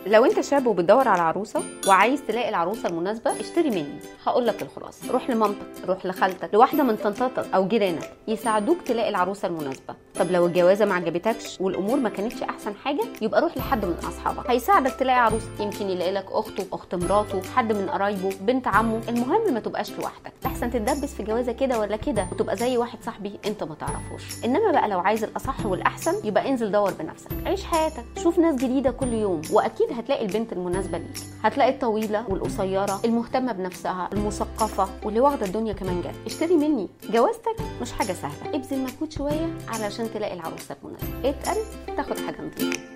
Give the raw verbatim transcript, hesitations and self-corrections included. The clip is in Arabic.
لو انت شاب وبتدور على عروسه وعايز تلاقي العروسه المناسبه، اشتري مني. هقول لك الخلاصه: روح لمامتك، روح لخالتك، لواحده من طنطاتك او جيرانك يساعدوك تلاقي العروسه المناسبه. طب لو الجوازه ما عجبتكش والامور ما كانتش احسن حاجه، يبقى روح لحد من اصحابك هيساعدك تلاقي عروسه. يمكن يلاقي لك اخته، اخت مراته، حد من قرايبه، بنت عمه. المهم ما تبقاش لوحدك، احسن تتدبس في جوازه كده ولا كده وتبقى زي واحد صاحبي انت ما تعرفوش. انما بقى لو عايز الاصح والاحسن، يبقى انزل دور بنفسك، عيش حياتك، شوف ناس جديده كل يوم، واكيد هتلاقي البنت المناسبه ليك. هتلاقي الطويله والقصيره، المهتمه بنفسها، المثقفه، واللي واخده الدنيا كمان جد. اشتري مني. جوازتك مش حاجه سهله، ابذل مجهود شويه علشان تلاقي العروسه المناسبه. اتقل تاخد حاجه نظيفه.